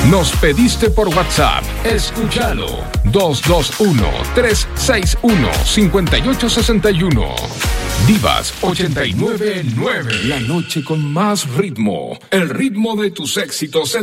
Nos pediste por WhatsApp. Escúchalo. 221-361-5861. Divas 899. La noche con más ritmo. El ritmo de tus éxitos en